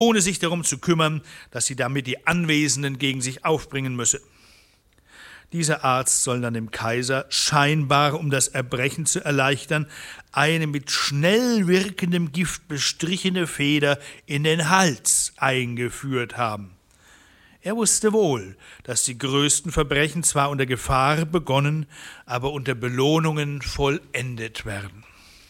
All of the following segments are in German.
ohne sich darum zu kümmern, dass sie damit die Anwesenden gegen sich aufbringen müsse. Dieser Arzt soll dann dem Kaiser, scheinbar um das Erbrechen zu erleichtern, eine mit schnell wirkendem Gift bestrichene Feder in den Hals eingeführt haben. Er wusste wohl, dass die größten Verbrechen zwar unter Gefahr begonnen, aber unter Belohnungen vollendet werden.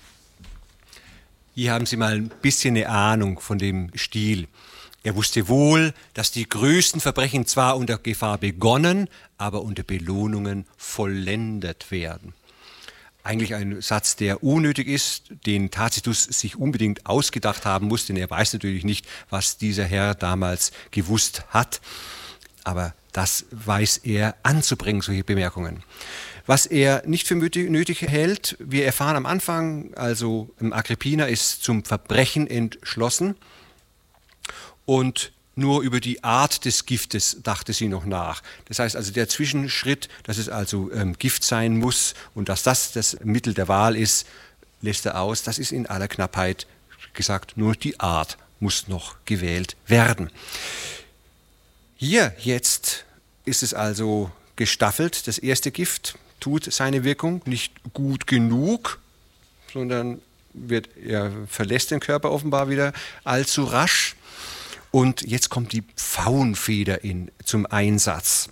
Hier haben Sie mal ein bisschen eine Ahnung von dem Stil. Er wusste wohl, dass die größten Verbrechen zwar unter Gefahr begonnen, aber unter Belohnungen vollendet werden. Eigentlich ein Satz, der unnötig ist, den Tacitus sich unbedingt ausgedacht haben muss, denn er weiß natürlich nicht, was dieser Herr damals gewusst hat. Aber das weiß er anzubringen, solche Bemerkungen. Was er nicht für nötig hält, wir erfahren am Anfang, also Agrippina ist zum Verbrechen entschlossen und nur über die Art des Giftes dachte sie noch nach. Das heißt also der Zwischenschritt, dass es also Gift sein muss und dass das Mittel der Wahl ist, lässt er aus. Das ist in aller Knappheit gesagt, nur die Art muss noch gewählt werden. Hier jetzt ist es also gestaffelt. Das erste Gift tut seine Wirkung nicht gut genug, sondern er verlässt den Körper offenbar wieder allzu rasch. Und jetzt kommt die Pfauenfeder zum Einsatz.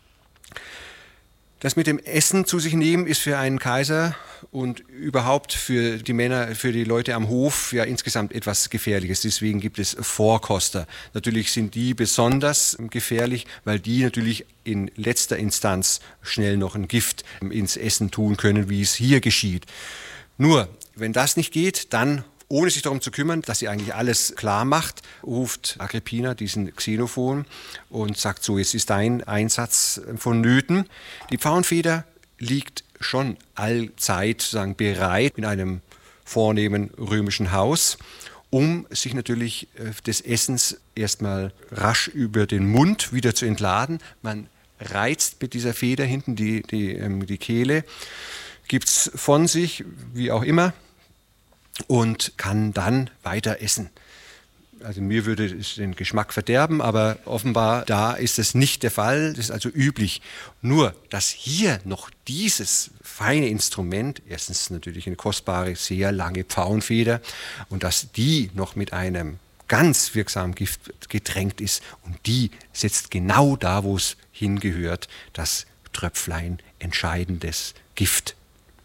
Das mit dem Essen zu sich nehmen ist für einen Kaiser und überhaupt für die Männer, für die Leute am Hof ja insgesamt etwas Gefährliches. Deswegen gibt es Vorkoster. Natürlich sind die besonders gefährlich, weil die natürlich in letzter Instanz schnell noch ein Gift ins Essen tun können, wie es hier geschieht. Nur, wenn das nicht geht, dann ohne sich darum zu kümmern, dass sie eigentlich alles klar macht, ruft Agrippina diesen Xenophon und sagt so, jetzt ist dein Einsatz vonnöten. Die Pfauenfeder liegt schon allzeit sozusagen bereit in einem vornehmen römischen Haus, um sich natürlich des Essens erstmal rasch über den Mund wieder zu entladen. Man reizt mit dieser Feder hinten die Kehle, gibt es von sich, wie auch immer, und kann dann weiter essen. Also mir würde es den Geschmack verderben, aber offenbar da ist es nicht der Fall, das ist also üblich. Nur, dass hier noch dieses feine Instrument, erstens natürlich eine kostbare, sehr lange Pfauenfeder, und dass die noch mit einem ganz wirksamen Gift getränkt ist und die setzt genau da, wo es hingehört, das Tröpflein entscheidendes Gift.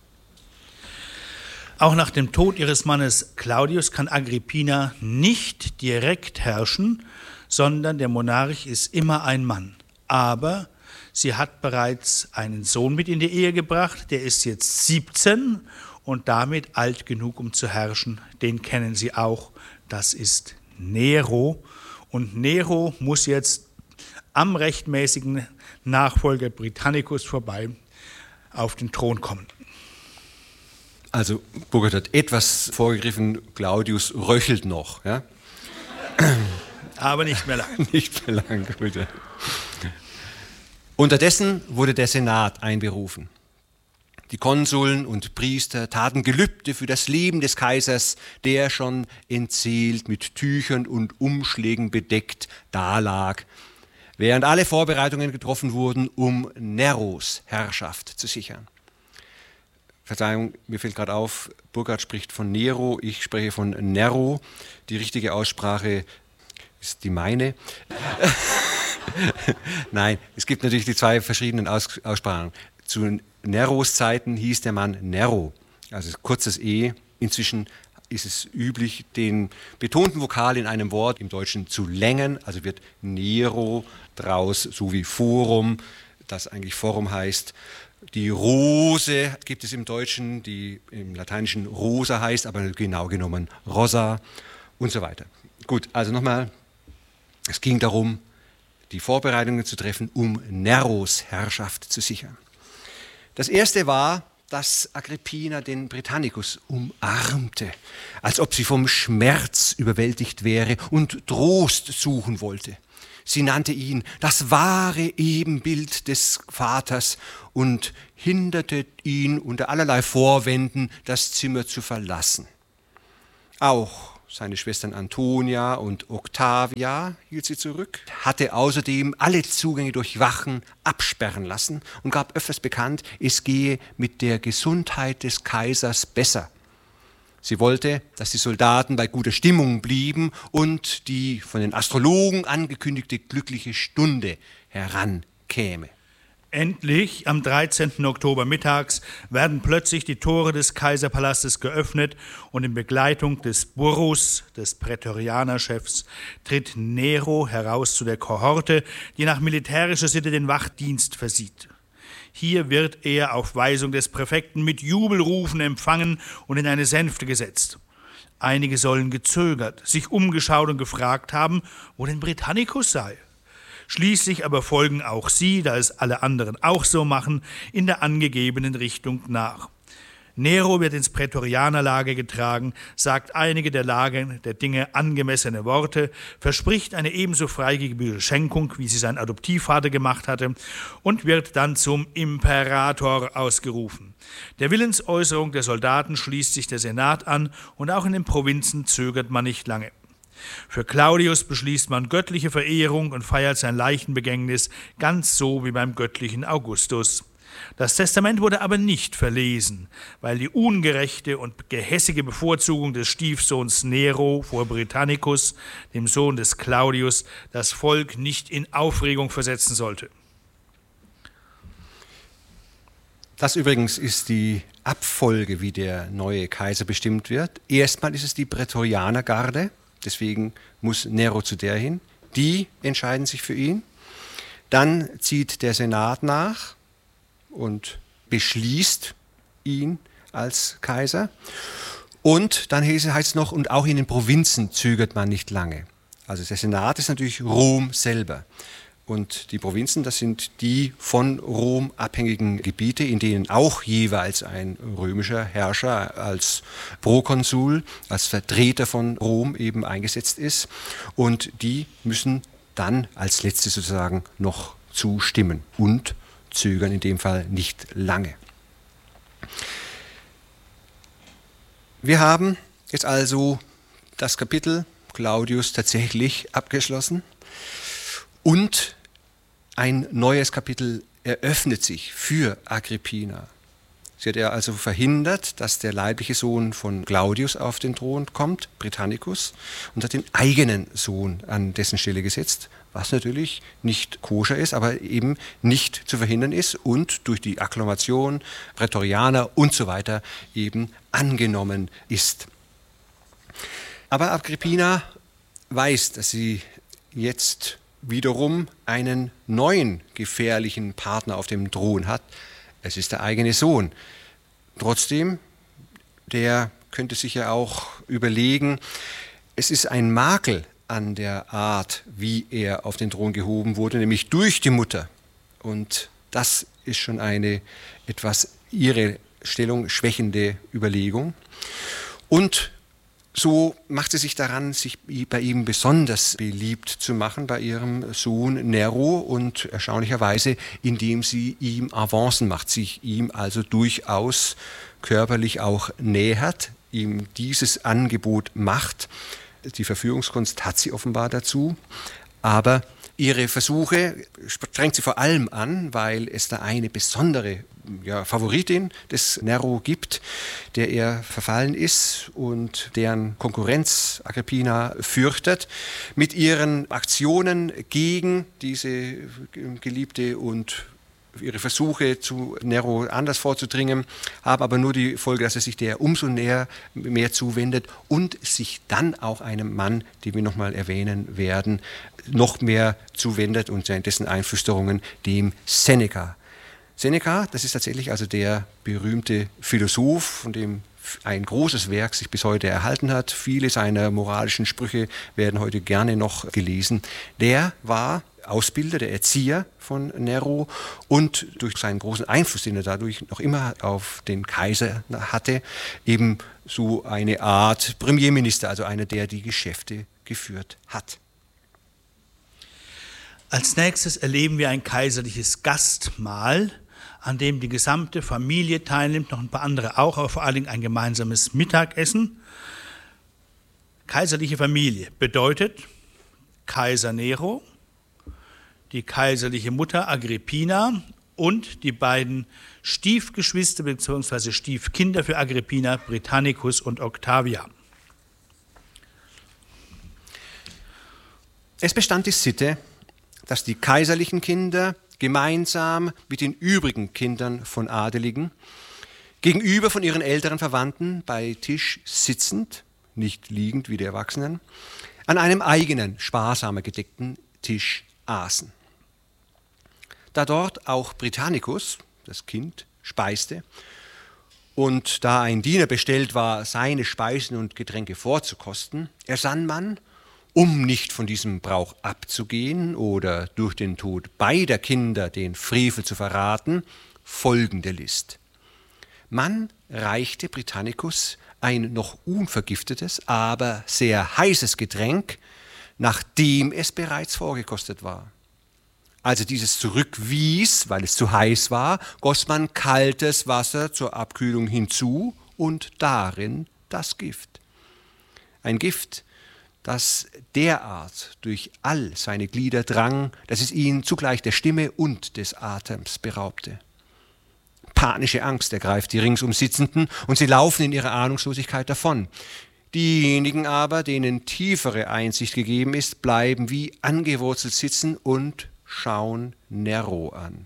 Auch nach dem Tod ihres Mannes Claudius kann Agrippina nicht direkt herrschen, sondern der Monarch ist immer ein Mann. Aber sie hat bereits einen Sohn mit in die Ehe gebracht, der ist jetzt 17 und damit alt genug, um zu herrschen. Den kennen Sie auch, das ist Nero. Und Nero muss jetzt am rechtmäßigen Nachfolger Britannicus vorbei auf den Thron kommen. Also Burkhard hat etwas vorgegriffen, Claudius röchelt noch. Ja? Aber nicht mehr lang. Nicht mehr lang, bitte. Unterdessen wurde der Senat einberufen. Die Konsuln und Priester taten Gelübde für das Leben des Kaisers, der schon entseelt mit Tüchern und Umschlägen bedeckt dalag, während alle Vorbereitungen getroffen wurden, um Neros Herrschaft zu sichern. Verzeihung, mir fällt gerade auf, Burkhard spricht von Nero, ich spreche von Nero. Die richtige Aussprache ist die meine. Nein, es gibt natürlich die zwei verschiedenen Aussprachen. Zu Neros Zeiten hieß der Mann Nero, also kurzes E. Inzwischen ist es üblich, den betonten Vokal in einem Wort im Deutschen zu längen, also wird Nero draus, so wie Forum, das eigentlich Forum heißt. Die Rose gibt es im Deutschen, die im Lateinischen Rosa heißt, aber genau genommen Rosa und so weiter. Gut, also nochmal, es ging darum, die Vorbereitungen zu treffen, um Neros Herrschaft zu sichern. Das erste war, dass Agrippina den Britannicus umarmte, als ob sie vom Schmerz überwältigt wäre und Trost suchen wollte. Sie nannte ihn das wahre Ebenbild des Vaters und hinderte ihn unter allerlei Vorwänden, das Zimmer zu verlassen. Auch seine Schwestern Antonia und Octavia hielt sie zurück, hatte außerdem alle Zugänge durch Wachen absperren lassen und gab öfters bekannt, es gehe mit der Gesundheit des Kaisers besser. Sie wollte, dass die Soldaten bei guter Stimmung blieben und die von den Astrologen angekündigte glückliche Stunde herankäme. Endlich, am 13. Oktober mittags, werden plötzlich die Tore des Kaiserpalastes geöffnet und in Begleitung des Burrus, des Prätorianerchefs, tritt Nero heraus zu der Kohorte, die nach militärischer Sitte den Wachdienst versieht. Hier wird er auf Weisung des Präfekten mit Jubelrufen empfangen und in eine Sänfte gesetzt. Einige sollen gezögert, sich umgeschaut und gefragt haben, wo denn Britannicus sei. Schließlich aber folgen auch sie, da es alle anderen auch so machen, in der angegebenen Richtung nach. Nero wird ins Prätorianerlager getragen, sagt einige der Lage der Dinge angemessene Worte, verspricht eine ebenso freigebige Schenkung, wie sie sein Adoptivvater gemacht hatte, und wird dann zum Imperator ausgerufen. Der Willensäußerung der Soldaten schließt sich der Senat an und auch in den Provinzen zögert man nicht lange. Für Claudius beschließt man göttliche Verehrung und feiert sein Leichenbegängnis, ganz so wie beim göttlichen Augustus. Das Testament wurde aber nicht verlesen, weil die ungerechte und gehässige Bevorzugung des Stiefsohns Nero vor Britannicus, dem Sohn des Claudius, das Volk nicht in Aufregung versetzen sollte. Das übrigens ist die Abfolge, wie der neue Kaiser bestimmt wird. Erstmal ist es die Prätorianergarde. Deswegen muss Nero zu der hin. Die entscheiden sich für ihn. Dann zieht der Senat nach und beschließt ihn als Kaiser. Und dann heißt es noch, und auch in den Provinzen zögert man nicht lange. Also der Senat ist natürlich Rom selber. Und die Provinzen, das sind die von Rom abhängigen Gebiete, in denen auch jeweils ein römischer Herrscher als Prokonsul, als Vertreter von Rom eben eingesetzt ist. Und die müssen dann als Letzte sozusagen noch zustimmen und zögern in dem Fall nicht lange. Wir haben jetzt also das Kapitel Claudius tatsächlich abgeschlossen und ein neues Kapitel eröffnet sich für Agrippina. Sie hat ja also verhindert, dass der leibliche Sohn von Claudius auf den Thron kommt, Britannicus, und hat den eigenen Sohn an dessen Stelle gesetzt, was natürlich nicht koscher ist, aber eben nicht zu verhindern ist und durch die Akklamation, Prätorianer und so weiter eben angenommen ist. Aber Agrippina weiß, dass sie jetzt wiederum einen neuen gefährlichen Partner auf dem Thron hat. Es ist der eigene Sohn. Trotzdem, der könnte sich ja auch überlegen, es ist ein Makel an der Art, wie er auf den Thron gehoben wurde, nämlich durch die Mutter. Und das ist schon eine etwas ihre Stellung schwächende Überlegung. Und so macht sie sich daran, sich bei ihm besonders beliebt zu machen, bei ihrem Sohn Nero, und erstaunlicherweise, indem sie ihm Avancen macht, sich ihm also durchaus körperlich auch nähert, ihm dieses Angebot macht. Die Verführungskunst hat sie offenbar dazu, aber ihre Versuche strengt sie vor allem an, weil es da eine besondere Favoritin des Nero gibt, der er verfallen ist und deren Konkurrenz Agrippina fürchtet. Mit ihren Aktionen gegen diese Geliebte und ihre Versuche, zu Nero anders vorzudringen, haben aber nur die Folge, dass er sich der umso mehr zuwendet und sich dann auch einem Mann, den wir nochmal erwähnen werden, noch mehr zuwendet und dessen Einflüsterungen, dem Seneca. Seneca, das ist tatsächlich also der berühmte Philosoph, von dem ein großes Werk sich bis heute erhalten hat. Viele seiner moralischen Sprüche werden heute gerne noch gelesen. Der war Ausbilder, der Erzieher von Nero und durch seinen großen Einfluss, den er dadurch noch immer auf den Kaiser hatte, eben so eine Art Premierminister, also einer, der die Geschäfte geführt hat. Als nächstes erleben wir ein kaiserliches Gastmahl, an dem die gesamte Familie teilnimmt, noch ein paar andere auch, aber vor allen Dingen ein gemeinsames Mittagessen. Kaiserliche Familie bedeutet Kaiser Nero, die kaiserliche Mutter Agrippina und die beiden Stiefgeschwister bzw. Stiefkinder für Agrippina, Britannicus und Octavia. Es bestand die Sitte, dass die kaiserlichen Kinder gemeinsam mit den übrigen Kindern von Adeligen gegenüber von ihren älteren Verwandten bei Tisch sitzend, nicht liegend wie die Erwachsenen, an einem eigenen, sparsamer gedeckten Tisch aßen. Da dort auch Britannicus, das Kind, speiste und da ein Diener bestellt war, seine Speisen und Getränke vorzukosten, ersann man, um nicht von diesem Brauch abzugehen oder durch den Tod beider Kinder den Frevel zu verraten, folgende List. Man reichte Britannicus ein noch unvergiftetes, aber sehr heißes Getränk, nachdem es bereits vorgekostet war. Als er dieses zurückwies, weil es zu heiß war, goss man kaltes Wasser zur Abkühlung hinzu und darin das Gift. Ein Gift, das derart durch all seine Glieder drang, dass es ihn zugleich der Stimme und des Atems beraubte. Panische Angst ergreift die ringsum Sitzenden und sie laufen in ihrer Ahnungslosigkeit davon. Diejenigen aber, denen tiefere Einsicht gegeben ist, bleiben wie angewurzelt sitzen und schauen Nero an.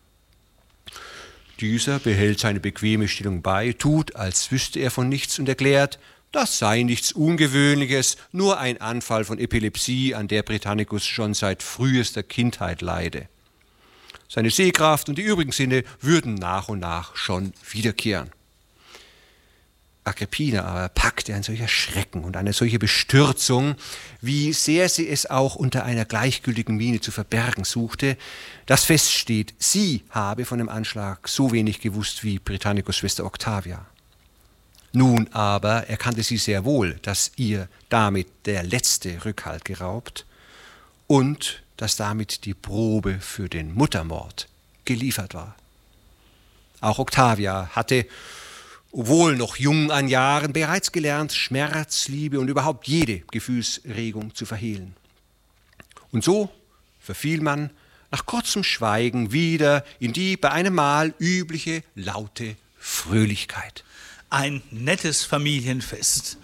Dieser behält seine bequeme Stellung bei, tut, als wüsste er von nichts und erklärt, das sei nichts Ungewöhnliches, nur ein Anfall von Epilepsie, an der Britannicus schon seit frühester Kindheit leide. Seine Sehkraft und die übrigen Sinne würden nach und nach schon wiederkehren. Agrippina aber packte ein solcher Schrecken und eine solche Bestürzung, wie sehr sie es auch unter einer gleichgültigen Miene zu verbergen suchte, dass feststeht, sie habe von dem Anschlag so wenig gewusst wie Britannicus' Schwester Octavia. Nun aber erkannte sie sehr wohl, dass ihr damit der letzte Rückhalt geraubt und dass damit die Probe für den Muttermord geliefert war. Auch Octavia hatte, obwohl noch jung an Jahren, bereits gelernt, Schmerz, Liebe und überhaupt jede Gefühlsregung zu verhehlen. Und so verfiel man nach kurzem Schweigen wieder in die bei einem Mahl übliche laute Fröhlichkeit. Ein nettes Familienfest.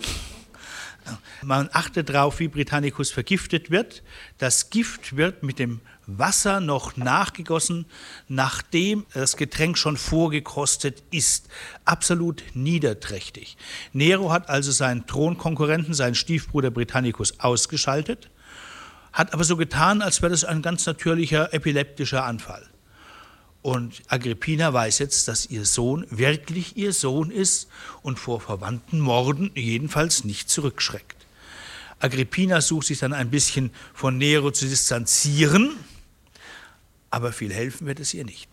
Man achtet darauf, wie Britannicus vergiftet wird. Das Gift wird mit dem Wasser noch nachgegossen, nachdem das Getränk schon vorgekostet ist. Absolut niederträchtig. Nero hat also seinen Thronkonkurrenten, seinen Stiefbruder Britannicus, ausgeschaltet, hat aber so getan, als wäre das ein ganz natürlicher epileptischer Anfall. Und Agrippina weiß jetzt, dass ihr Sohn wirklich ihr Sohn ist und vor verwandten Morden jedenfalls nicht zurückschreckt. Agrippina sucht sich dann ein bisschen von Nero zu distanzieren, aber viel helfen wird es ihr nicht.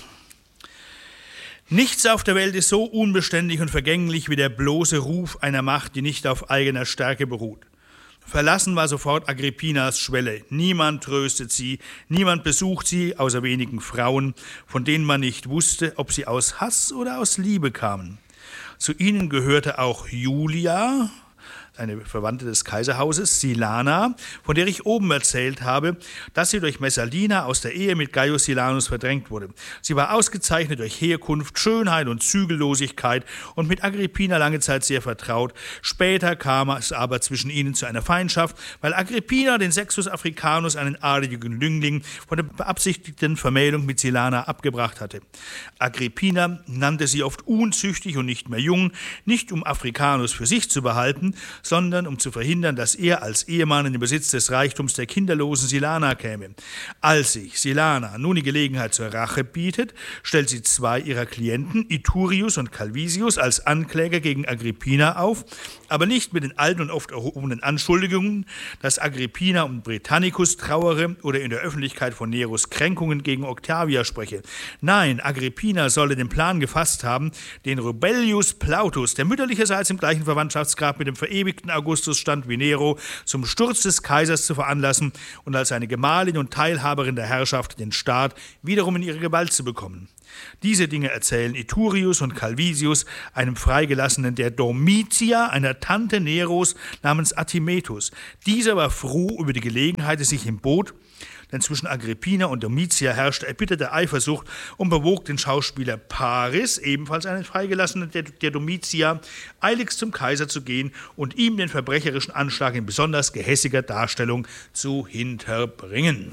Nichts auf der Welt ist so unbeständig und vergänglich wie der bloße Ruf einer Macht, die nicht auf eigener Stärke beruht. Verlassen war sofort Agrippinas Schwelle. Niemand tröstet sie, niemand besucht sie, außer wenigen Frauen, von denen man nicht wusste, ob sie aus Hass oder aus Liebe kamen. Zu ihnen gehörte auch Julia, eine Verwandte des Kaiserhauses, Silana, von der ich oben erzählt habe, dass sie durch Messalina aus der Ehe mit Gaius Silanus verdrängt wurde. Sie war ausgezeichnet durch Herkunft, Schönheit und Zügellosigkeit und mit Agrippina lange Zeit sehr vertraut. Später kam es aber zwischen ihnen zu einer Feindschaft, weil Agrippina den Sextus Africanus, einen adeligen Jüngling, von der beabsichtigten Vermählung mit Silana abgebracht hatte. Agrippina nannte sie oft unzüchtig und nicht mehr jung, nicht um Africanus für sich zu behalten, sondern um zu verhindern, dass er als Ehemann in den Besitz des Reichtums der kinderlosen Silana käme. Als sich Silana nun die Gelegenheit zur Rache bietet, stellt sie zwei ihrer Klienten, Iturius und Calvisius, als Ankläger gegen Agrippina auf, aber nicht mit den alten und oft erhobenen Anschuldigungen, dass Agrippina um Britannicus trauere oder in der Öffentlichkeit von Neros Kränkungen gegen Octavia spreche. Nein, Agrippina solle den Plan gefasst haben, den Rubellius Plautus, der mütterlicherseits im gleichen Verwandtschaftsgrad mit dem verewigten Augustus stand wie Nero, zum Sturz des Kaisers zu veranlassen und als seine Gemahlin und Teilhaberin der Herrschaft den Staat wiederum in ihre Gewalt zu bekommen. Diese Dinge erzählen Iturius und Calvisius, einem Freigelassenen der Domitia, einer Tante Neros namens Artimetus. Dieser war froh über die Gelegenheit, die sich ihm bot, denn zwischen Agrippina und Domitia herrschte erbitterte Eifersucht und bewog den Schauspieler Paris, ebenfalls einen Freigelassenen der Domitia, eiligst zum Kaiser zu gehen und ihm den verbrecherischen Anschlag in besonders gehässiger Darstellung zu hinterbringen.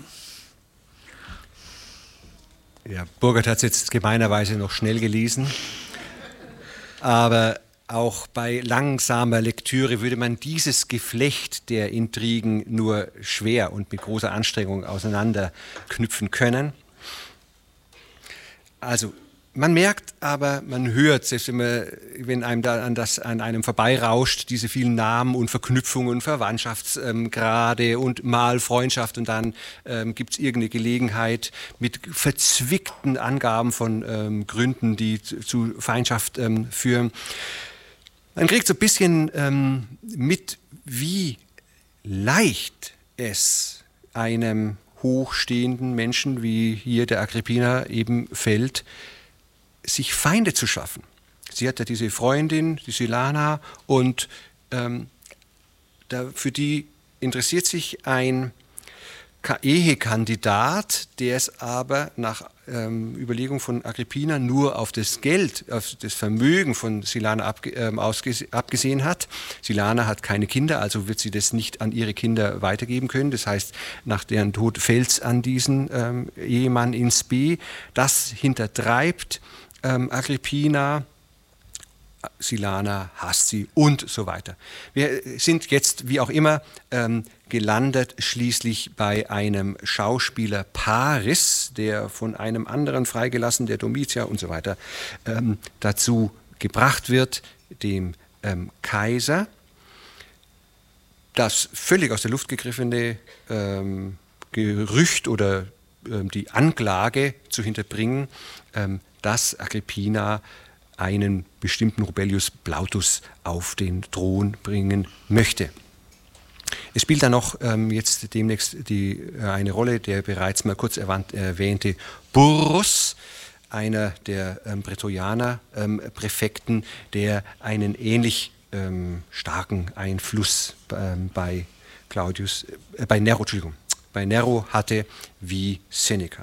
Ja, Burgert hat es jetzt gemeinerweise noch schnell gelesen, aber auch bei langsamer Lektüre würde man dieses Geflecht der Intrigen nur schwer und mit großer Anstrengung auseinanderknüpfen können. Also man merkt aber, man hört, selbst wenn einem da an einem vorbeirauscht, diese vielen Namen und Verknüpfungen, Verwandtschaftsgrade und mal Freundschaft und dann gibt es irgendeine Gelegenheit mit verzwickten Angaben von Gründen, die zu Feindschaft führen. Man kriegt so ein bisschen mit, wie leicht es einem hochstehenden Menschen wie hier der Agrippina eben fällt, sich Feinde zu schaffen. Sie hat ja diese Freundin, die Silana, und für die interessiert sich ein Ehekandidat, der es aber nach Überlegung von Agrippina nur auf das Geld, auf das Vermögen von Silana abgesehen hat. Silana hat keine Kinder, also wird sie das nicht an ihre Kinder weitergeben können. Das heißt, nach deren Tod fällt es an diesen Ehemann ins B. Das hintertreibt Agrippina. Silana hasst sie und so weiter. Wir sind jetzt, wie auch immer, gelandet schließlich bei einem Schauspieler Paris, der von einem anderen freigelassen, der Domitia und so weiter, dazu gebracht wird, dem Kaiser das völlig aus der Luft gegriffene Gerücht oder die Anklage zu hinterbringen, dass Agrippina einen bestimmten Rubellius Plautus auf den Thron bringen möchte. Es spielt dann noch jetzt demnächst eine Rolle der bereits mal kurz erwähnte Burrus, einer der Prätorianer-Präfekten, der einen ähnlich starken Einfluss bei Nero hatte wie Seneca.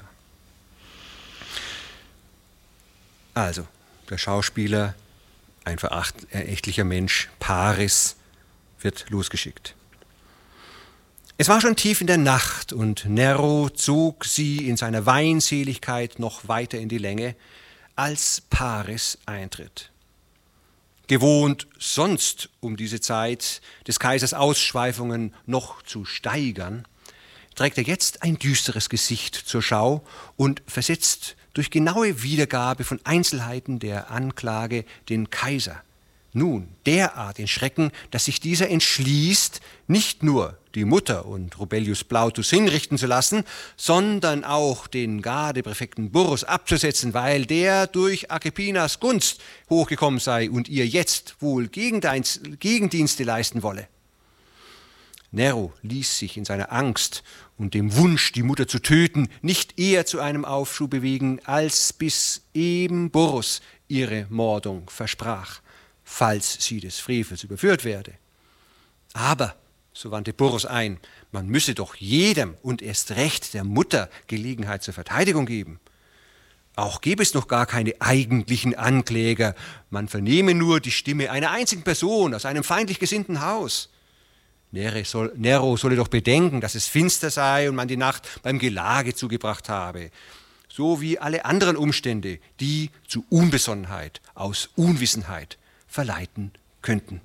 Also, der Schauspieler, ein verächtlicher Mensch, Paris, wird losgeschickt. Es war schon tief in der Nacht und Nero zog sie in seiner Weinseligkeit noch weiter in die Länge, als Paris eintritt. Gewohnt sonst um diese Zeit des Kaisers Ausschweifungen noch zu steigern, trägt er jetzt ein düsteres Gesicht zur Schau und versetzt durch genaue Wiedergabe von Einzelheiten der Anklage den Kaiser nun derart in Schrecken, dass sich dieser entschließt, nicht nur die Mutter und Rubellius Plautus hinrichten zu lassen, sondern auch den Gardepräfekten Burrus abzusetzen, weil der durch Agrippinas Gunst hochgekommen sei und ihr jetzt wohl Gegendienste leisten wolle. Nero ließ sich in seiner Angst und dem Wunsch, die Mutter zu töten, nicht eher zu einem Aufschub bewegen, als bis eben Burrus ihre Mordung versprach, falls sie des Frevels überführt werde. Aber, so wandte Burrus ein, man müsse doch jedem und erst recht der Mutter Gelegenheit zur Verteidigung geben. Auch gäbe es noch gar keine eigentlichen Ankläger, man vernehme nur die Stimme einer einzigen Person aus einem feindlich gesinnten Haus. Nero solle doch bedenken, dass es finster sei und man die Nacht beim Gelage zugebracht habe, so wie alle anderen Umstände, die zu Unbesonnenheit aus Unwissenheit verleiten könnten.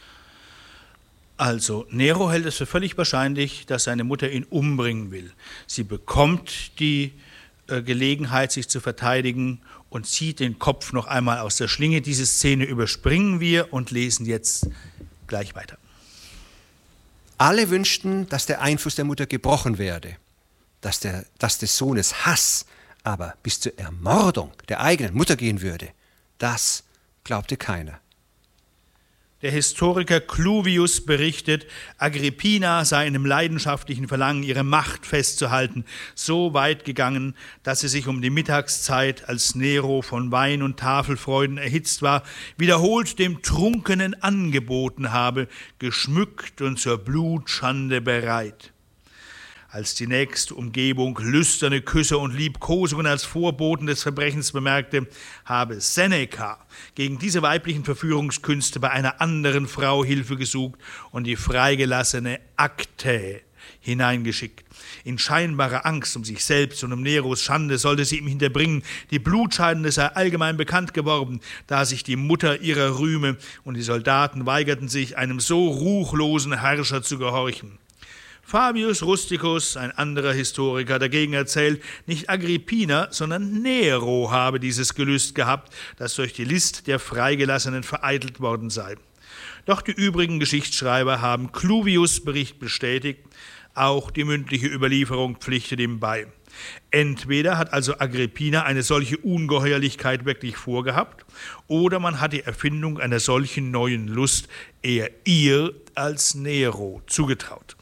Also, Nero hält es für völlig wahrscheinlich, dass seine Mutter ihn umbringen will. Sie bekommt die Gelegenheit, sich zu verteidigen und zieht den Kopf noch einmal aus der Schlinge. Diese Szene überspringen wir und lesen jetzt gleich weiter. Alle wünschten, dass der Einfluss der Mutter gebrochen werde, dass des Sohnes Hass aber bis zur Ermordung der eigenen Mutter gehen würde. Das glaubte keiner. Der Historiker Cluvius berichtet, Agrippina sei in einem leidenschaftlichen Verlangen, ihre Macht festzuhalten, so weit gegangen, dass sie sich um die Mittagszeit, als Nero von Wein und Tafelfreuden erhitzt war, wiederholt dem Trunkenen angeboten habe, geschmückt und zur Blutschande bereit. Als die nächste Umgebung lüsterne Küsse und Liebkosungen als Vorboten des Verbrechens bemerkte, habe Seneca gegen diese weiblichen Verführungskünste bei einer anderen Frau Hilfe gesucht und die freigelassene Aktae hineingeschickt. In scheinbarer Angst um sich selbst und um Neros Schande sollte sie ihm hinterbringen. Die Blutscheidende sei allgemein bekannt geworden, da sich die Mutter ihrer rühme, und die Soldaten weigerten sich, einem so ruchlosen Herrscher zu gehorchen. Fabius Rusticus, ein anderer Historiker, dagegen erzählt, nicht Agrippina, sondern Nero habe dieses Gelüst gehabt, das durch die List der Freigelassenen vereitelt worden sei. Doch die übrigen Geschichtsschreiber haben Cluvius' Bericht bestätigt, auch die mündliche Überlieferung pflichtet ihm bei. Entweder hat also Agrippina eine solche Ungeheuerlichkeit wirklich vorgehabt, oder man hat die Erfindung einer solchen neuen Lust eher ihr als Nero zugetraut.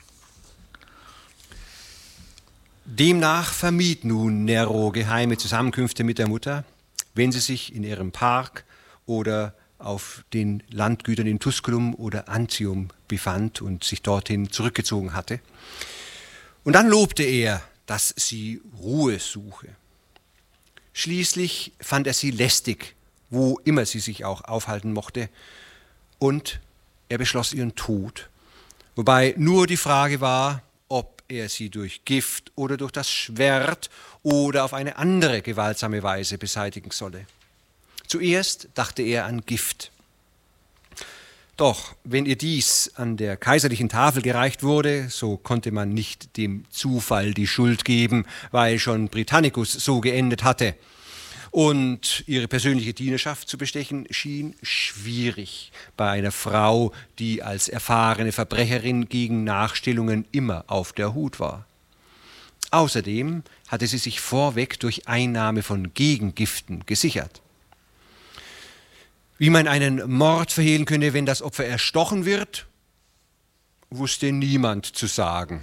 Demnach vermied nun Nero geheime Zusammenkünfte mit der Mutter, wenn sie sich in ihrem Park oder auf den Landgütern in Tusculum oder Antium befand und sich dorthin zurückgezogen hatte. Und dann lobte er, dass sie Ruhe suche. Schließlich fand er sie lästig, wo immer sie sich auch aufhalten mochte, und er beschloss ihren Tod, wobei nur die Frage war, ob er sie durch Gift oder durch das Schwert oder auf eine andere gewaltsame Weise beseitigen solle. Zuerst dachte er an Gift. Doch wenn ihr dies an der kaiserlichen Tafel gereicht wurde, so konnte man nicht dem Zufall die Schuld geben, weil schon Britannicus so geendet hatte. Und ihre persönliche Dienerschaft zu bestechen schien schwierig bei einer Frau, die als erfahrene Verbrecherin gegen Nachstellungen immer auf der Hut war. Außerdem hatte sie sich vorweg durch Einnahme von Gegengiften gesichert. Wie man einen Mord verhehlen könne, wenn das Opfer erstochen wird, wusste niemand zu sagen.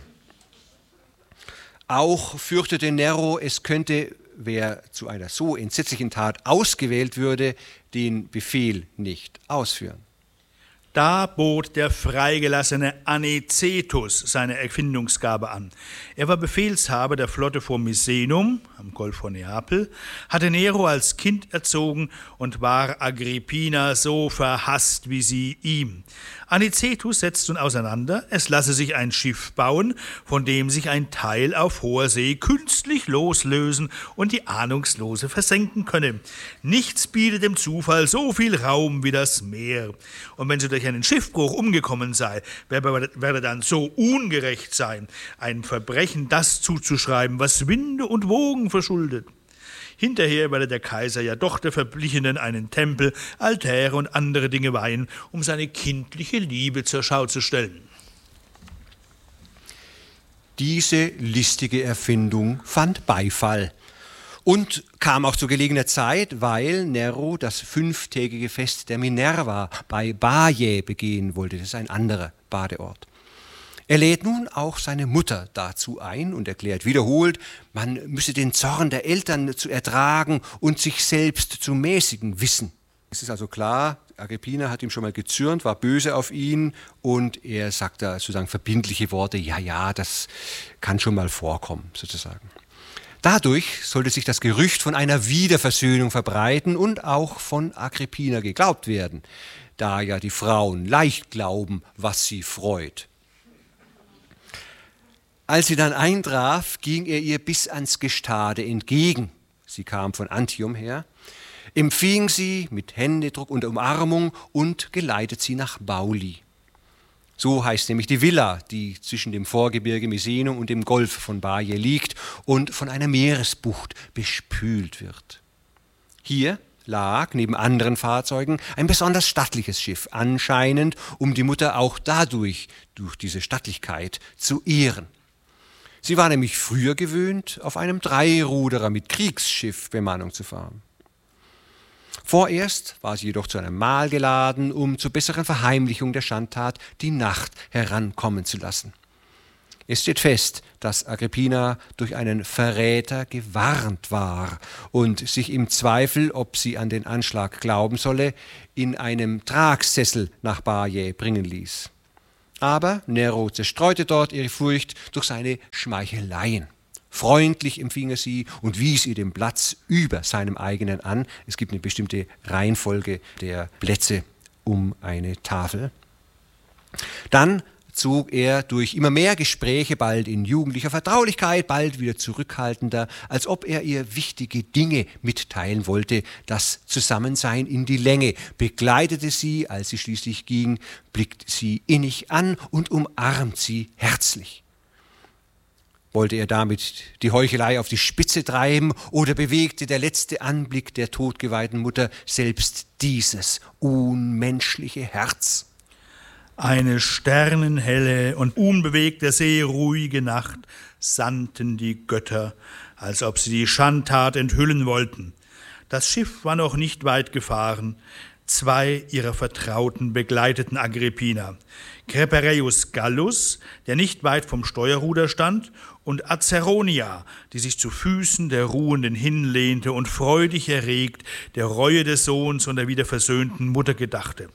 Auch fürchtete Nero, es könnte, wer zu einer so entsetzlichen Tat ausgewählt würde, den Befehl nicht ausführen. Da bot der freigelassene Anicetus seine Erfindungsgabe an. Er war Befehlshaber der Flotte vor Misenum, am Golf von Neapel, hatte Nero als Kind erzogen und war Agrippina so verhasst wie sie ihm. Anicetus setzt nun auseinander, es lasse sich ein Schiff bauen, von dem sich ein Teil auf hoher See künstlich loslösen und die Ahnungslose versenken könne. Nichts bietet dem Zufall so viel Raum wie das Meer. Und wenn sie durch einen Schiffbruch umgekommen sei, werde dann so ungerecht sein, einem Verbrechen das zuzuschreiben, was Winde und Wogen verschuldet. Hinterher werde der Kaiser ja doch der Verblichenen einen Tempel, Altäre und andere Dinge weihen, um seine kindliche Liebe zur Schau zu stellen. Diese listige Erfindung fand Beifall und kam auch zu gelegener Zeit, weil Nero das 5-tägige Fest der Minerva bei Baiae begehen wollte. Das ist ein anderer Badeort. Er lädt nun auch seine Mutter dazu ein und erklärt wiederholt, man müsse den Zorn der Eltern zu ertragen und sich selbst zu mäßigen wissen. Es ist also klar, Agrippina hat ihm schon mal gezürnt, war böse auf ihn und er sagt da sozusagen verbindliche Worte, ja, das kann schon mal vorkommen sozusagen. Dadurch sollte sich das Gerücht von einer Wiederversöhnung verbreiten und auch von Agrippina geglaubt werden, da ja die Frauen leicht glauben, was sie freut. Als sie dann eintraf, ging er ihr bis ans Gestade entgegen. Sie kam von Antium her, empfing sie mit Händedruck und Umarmung und geleitet sie nach Bauli. So heißt nämlich die Villa, die zwischen dem Vorgebirge Misenum und dem Golf von Baiae liegt und von einer Meeresbucht bespült wird. Hier lag neben anderen Fahrzeugen ein besonders stattliches Schiff, anscheinend um die Mutter auch durch diese Stattlichkeit zu ehren. Sie war nämlich früher gewöhnt, auf einem Dreiruderer mit Kriegsschiffbemannung zu fahren. Vorerst war sie jedoch zu einem Mahl geladen, um zur besseren Verheimlichung der Schandtat die Nacht herankommen zu lassen. Es steht fest, dass Agrippina durch einen Verräter gewarnt war und sich im Zweifel, ob sie an den Anschlag glauben solle, in einem Tragsessel nach Baiae bringen ließ. Aber Nero zerstreute dort ihre Furcht durch seine Schmeicheleien. Freundlich empfing er sie und wies ihr den Platz über seinem eigenen an. Es gibt eine bestimmte Reihenfolge der Plätze um eine Tafel. Dann zog er durch immer mehr Gespräche, bald in jugendlicher Vertraulichkeit, bald wieder zurückhaltender, als ob er ihr wichtige Dinge mitteilen wollte, das Zusammensein in die Länge, begleitete sie, als sie schließlich ging, blickt sie innig an und umarmt sie herzlich. Wollte er damit die Heuchelei auf die Spitze treiben oder bewegte der letzte Anblick der todgeweihten Mutter selbst dieses unmenschliche Herz? Eine sternenhelle und unbewegte, seeruhige Nacht sandten die Götter, als ob sie die Schandtat enthüllen wollten. Das Schiff war noch nicht weit gefahren. 2 ihrer Vertrauten begleiteten Agrippina. Caepareius Gallus, der nicht weit vom Steuerruder stand, und Acerronia, die sich zu Füßen der Ruhenden hinlehnte und freudig erregt der Reue des Sohns und der wieder versöhnten Mutter gedachte.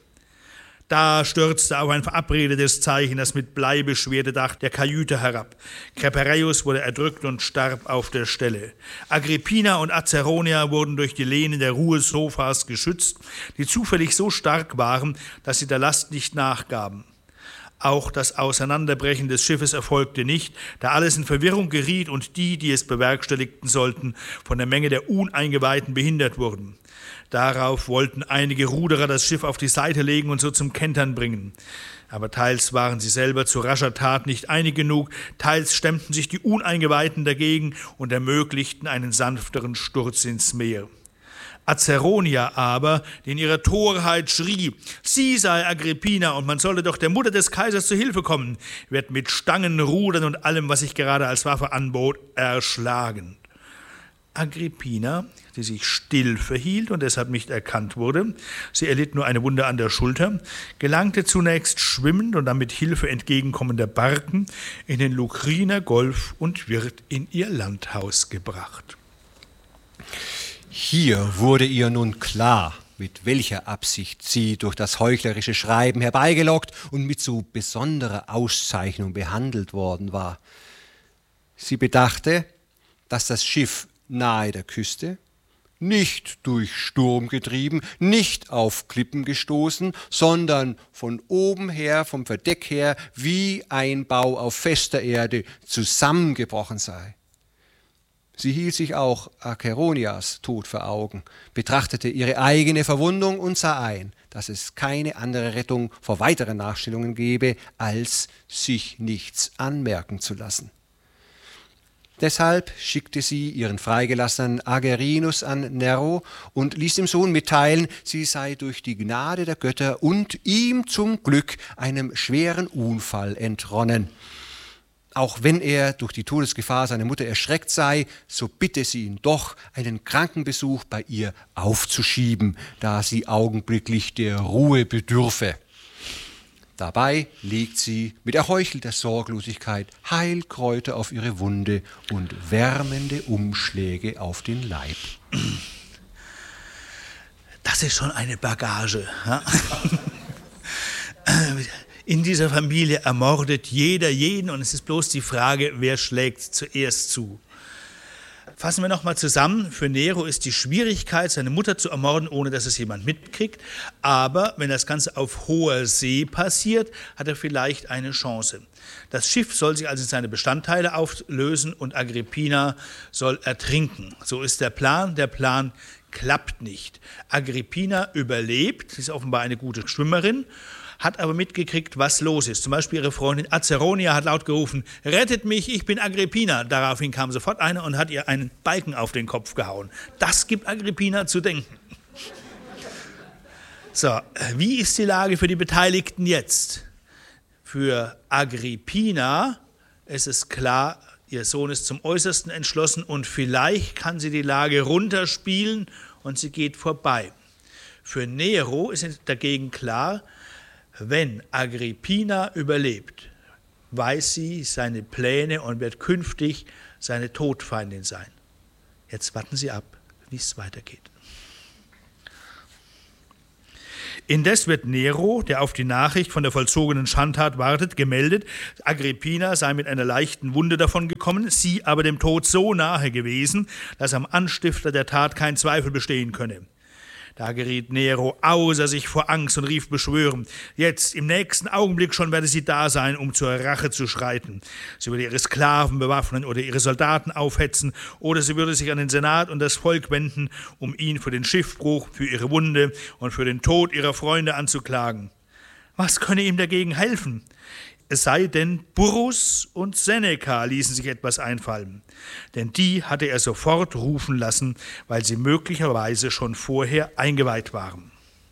Da stürzte auf ein verabredetes Zeichen das mit Blei beschwerte Dach der Kajüte herab. Caepareius wurde erdrückt und starb auf der Stelle. Agrippina und Acerronia wurden durch die Lehne der Ruhesofas geschützt, die zufällig so stark waren, dass sie der Last nicht nachgaben. Auch das Auseinanderbrechen des Schiffes erfolgte nicht, da alles in Verwirrung geriet und die es bewerkstelligten sollten, von der Menge der Uneingeweihten behindert wurden. Darauf wollten einige Ruderer das Schiff auf die Seite legen und so zum Kentern bringen. Aber teils waren sie selber zu rascher Tat nicht einig genug, teils stemmten sich die Uneingeweihten dagegen und ermöglichten einen sanfteren Sturz ins Meer. Acerronia aber, die in ihrer Torheit schrie, sie sei Agrippina und man solle doch der Mutter des Kaisers zu Hilfe kommen, wird mit Stangen, Rudern und allem, was sich gerade als Waffe anbot, erschlagen. Agrippina, die sich still verhielt und deshalb nicht erkannt wurde, sie erlitt nur eine Wunde an der Schulter, gelangte zunächst schwimmend und dann mit Hilfe entgegenkommender Barken in den Lucriner Golf und wird in ihr Landhaus gebracht. Hier wurde ihr nun klar, mit welcher Absicht sie durch das heuchlerische Schreiben herbeigelockt und mit so besonderer Auszeichnung behandelt worden war. Sie bedachte, dass das Schiff nahe der Küste, nicht durch Sturm getrieben, nicht auf Klippen gestoßen, sondern von oben her, vom Verdeck her, wie ein Bau auf fester Erde zusammengebrochen sei. Sie hielt sich auch Acerronias Tod vor Augen, betrachtete ihre eigene Verwundung und sah ein, dass es keine andere Rettung vor weiteren Nachstellungen gebe, als sich nichts anmerken zu lassen. Deshalb schickte sie ihren freigelassenen Agerinus an Nero und ließ dem Sohn mitteilen, sie sei durch die Gnade der Götter und ihm zum Glück einem schweren Unfall entronnen. Auch wenn er durch die Todesgefahr seiner Mutter erschreckt sei, so bitte sie ihn doch, einen Krankenbesuch bei ihr aufzuschieben, da sie augenblicklich der Ruhe bedürfe. Dabei legt sie mit erheuchelter Sorglosigkeit Heilkräuter auf ihre Wunde und wärmende Umschläge auf den Leib. Das ist schon eine Bagage. Ja? In dieser Familie ermordet jeder jeden und es ist bloß die Frage, wer schlägt zuerst zu. Fassen wir nochmal zusammen. Für Nero ist die Schwierigkeit, seine Mutter zu ermorden, ohne dass es jemand mitkriegt. Aber wenn das Ganze auf hoher See passiert, hat er vielleicht eine Chance. Das Schiff soll sich also in seine Bestandteile auflösen und Agrippina soll ertrinken. So ist der Plan. Der Plan klappt nicht. Agrippina überlebt, sie ist offenbar eine gute Schwimmerin, hat aber mitgekriegt, was los ist. Zum Beispiel ihre Freundin Acerronia hat laut gerufen, rettet mich, ich bin Agrippina. Daraufhin kam sofort einer und hat ihr einen Balken auf den Kopf gehauen. Das gibt Agrippina zu denken. So, wie ist die Lage für die Beteiligten jetzt? Für Agrippina ist es klar, ihr Sohn ist zum Äußersten entschlossen und vielleicht kann sie die Lage runterspielen und sie geht vorbei. Für Nero ist dagegen klar, wenn Agrippina überlebt, weiß sie seine Pläne und wird künftig seine Todfeindin sein. Jetzt warten Sie ab, wie es weitergeht. Indes wird Nero, der auf die Nachricht von der vollzogenen Schandtat wartet, gemeldet, Agrippina sei mit einer leichten Wunde davongekommen, sie aber dem Tod so nahe gewesen, dass am Anstifter der Tat kein Zweifel bestehen könne. Da geriet Nero außer sich vor Angst und rief beschwörend, jetzt, im nächsten Augenblick schon werde sie da sein, um zur Rache zu schreiten. Sie würde ihre Sklaven bewaffnen oder ihre Soldaten aufhetzen, oder sie würde sich an den Senat und das Volk wenden, um ihn für den Schiffbruch, für ihre Wunde und für den Tod ihrer Freunde anzuklagen. Was könne ihm dagegen helfen? Es sei denn, Burrus und Seneca ließen sich etwas einfallen, denn die hatte er sofort rufen lassen, weil sie möglicherweise schon vorher eingeweiht waren.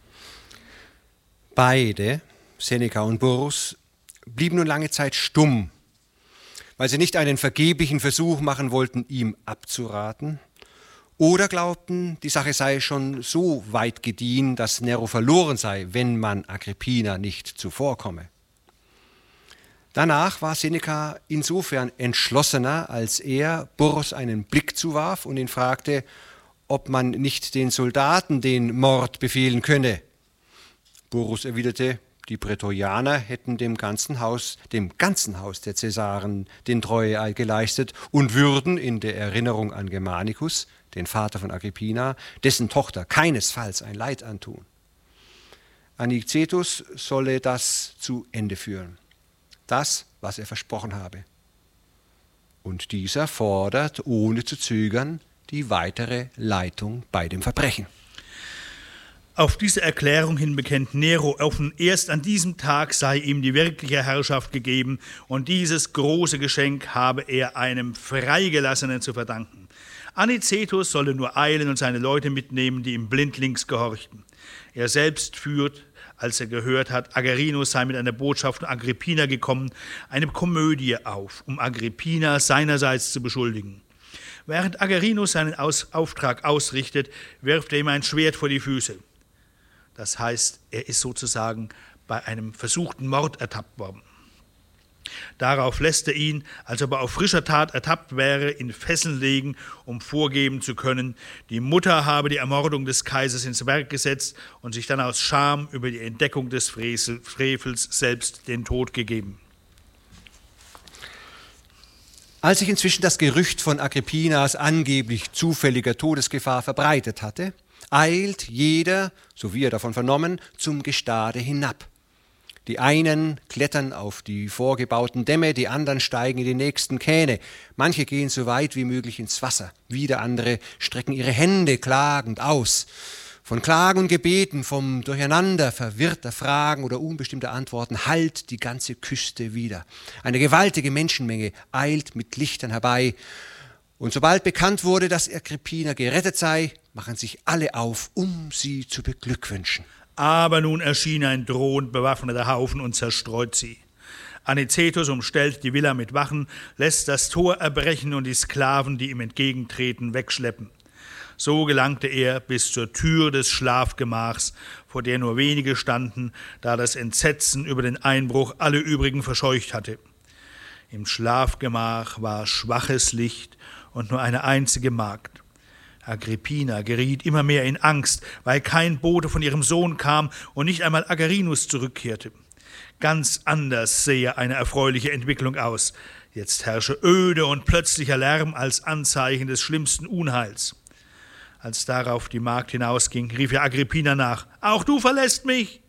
Beide, Seneca und Burrus, blieben nun lange Zeit stumm, weil sie nicht einen vergeblichen Versuch machen wollten, ihm abzuraten, oder glaubten, die Sache sei schon so weit gediehen, dass Nero verloren sei, wenn man Agrippina nicht zuvorkomme. Danach war Seneca insofern entschlossener, als er Burrus einen Blick zuwarf und ihn fragte, ob man nicht den Soldaten den Mord befehlen könne. Burrus erwiderte, die Prätorianer hätten dem ganzen Haus der Cäsaren den Treueeid geleistet und würden in der Erinnerung an Germanicus, den Vater von Agrippina, dessen Tochter keinesfalls ein Leid antun. Anicetus solle das zu Ende führen. Das, was er versprochen habe. Und dieser fordert, ohne zu zögern, die weitere Leitung bei dem Verbrechen. Auf diese Erklärung hin bekennt Nero offen, erst an diesem Tag sei ihm die wirkliche Herrschaft gegeben und dieses große Geschenk habe er einem Freigelassenen zu verdanken. Anicetus solle nur eilen und seine Leute mitnehmen, die ihm blindlings gehorchten. Er selbst führt, als er gehört hat, Agerinus sei mit einer Botschaft von Agrippina gekommen, eine Komödie auf, um Agrippina seinerseits zu beschuldigen. Während Agerinus seinen Auftrag ausrichtet, wirft er ihm ein Schwert vor die Füße. Das heißt, er ist sozusagen bei einem versuchten Mord ertappt worden. Darauf lässt er ihn, als ob er auf frischer Tat ertappt wäre, in Fesseln legen, um vorgeben zu können, die Mutter habe die Ermordung des Kaisers ins Werk gesetzt und sich dann aus Scham über die Entdeckung des Frevels selbst den Tod gegeben. Als sich inzwischen das Gerücht von Agrippinas angeblich zufälliger Todesgefahr verbreitet hatte, eilt jeder, so wie er davon vernommen, zum Gestade hinab. Die einen klettern auf die vorgebauten Dämme, die anderen steigen in die nächsten Kähne. Manche gehen so weit wie möglich ins Wasser, wieder andere strecken ihre Hände klagend aus. Von Klagen und Gebeten, vom Durcheinander verwirrter Fragen oder unbestimmter Antworten hallt die ganze Küste wieder. Eine gewaltige Menschenmenge eilt mit Lichtern herbei. Und sobald bekannt wurde, dass Agrippina gerettet sei, machen sich alle auf, um sie zu beglückwünschen. Aber nun erschien ein drohend bewaffneter Haufen und zerstreut sie. Anicetus umstellt die Villa mit Wachen, lässt das Tor erbrechen und die Sklaven, die ihm entgegentreten, wegschleppen. So gelangte er bis zur Tür des Schlafgemachs, vor der nur wenige standen, da das Entsetzen über den Einbruch alle übrigen verscheucht hatte. Im Schlafgemach war schwaches Licht und nur eine einzige Magd. Agrippina geriet immer mehr in Angst, weil kein Bote von ihrem Sohn kam und nicht einmal Agerinus zurückkehrte. Ganz anders sehe eine erfreuliche Entwicklung aus. Jetzt herrsche Öde und plötzlicher Lärm als Anzeichen des schlimmsten Unheils. Als darauf die Magd hinausging, rief ihr Agrippina nach, »Auch du verlässt mich!«